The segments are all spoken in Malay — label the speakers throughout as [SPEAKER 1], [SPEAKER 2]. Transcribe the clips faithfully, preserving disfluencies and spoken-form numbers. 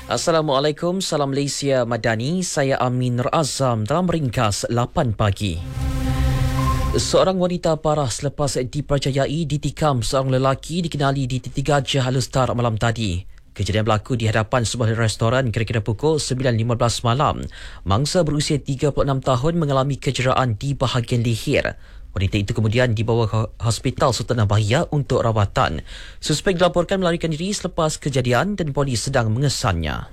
[SPEAKER 1] Assalamualaikum, salam Malaysia Madani. Saya Amin Nur Azam dalam ringkas lapan pagi. Seorang wanita parah selepas dipercayai ditikam seorang lelaki dikenali di Titik Gajah Alustar malam tadi. Kejadian berlaku di hadapan sebuah restoran kira-kira pukul sembilan lima belas malam. Mangsa berusia tiga puluh enam tahun mengalami kecederaan di bahagian leher. Wanita itu kemudian dibawa ke Hospital Sultanah Bahia untuk rawatan. Suspek dilaporkan melarikan diri selepas kejadian dan polis sedang mengesannya.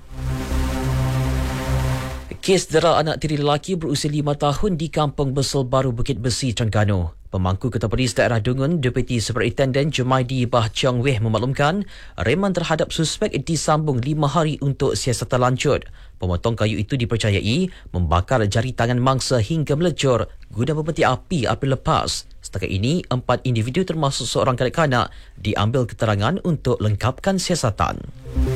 [SPEAKER 1] Kes dera anak tiri lelaki berusia lima tahun di Kampung Besel Baru, Bukit Besi, Terengganu. Pemangku Ketua Polis Daerah Dungun, Deputi Superintendent Jumaidi Bah Cheong Weh memaklumkan reman terhadap suspek disambung lima hari untuk siasatan lanjut. Pemotong kayu itu dipercayai membakar jari tangan mangsa hingga melecur guna memetik api api lepas. Setakat ini, empat individu termasuk seorang kanak-kanak diambil keterangan untuk lengkapkan siasatan.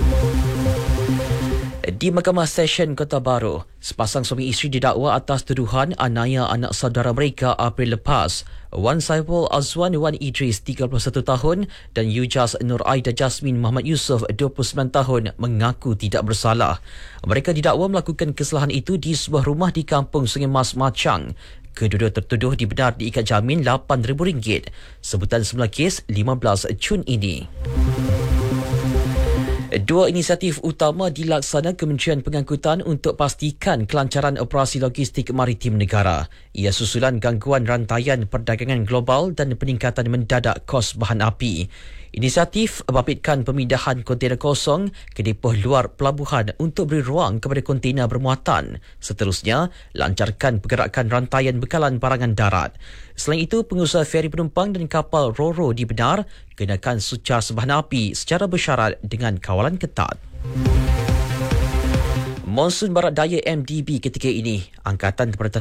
[SPEAKER 1] Di Mahkamah Session Kota Baru, sepasang suami isteri didakwa atas tuduhan aniaya anak saudara mereka April lepas. Wan Saiful Azwan Wan Idris, tiga puluh satu tahun dan Yujas Nur Aida Jasmin Muhammad Yusof, dua puluh sembilan tahun mengaku tidak bersalah. Mereka didakwa melakukan kesalahan itu di sebuah rumah di Kampung Sungai Mas Macang. Kedua-dua tertuduh dibenar diikat jamin lapan ribu ringgit. Sebutan semula kes lima belas Jun ini. Dua inisiatif utama dilaksana Kementerian Pengangkutan untuk pastikan kelancaran operasi logistik maritim negara. Ia susulan gangguan rantaian perdagangan global dan peningkatan mendadak kos bahan api. Inisiatif membabitkan pemindahan kontena kosong ke depoh luar pelabuhan untuk beri ruang kepada kontena bermuatan. Seterusnya, lancarkan pergerakan rantaian bekalan barangan darat. Selain itu, pengusaha feri penumpang dan kapal Ro-Ro dibenar kenakan sucar sebahan api secara bersyarat dengan kawalan ketat. Monsun Barat Daya M D B ketika ini, Angkatan Pertahanan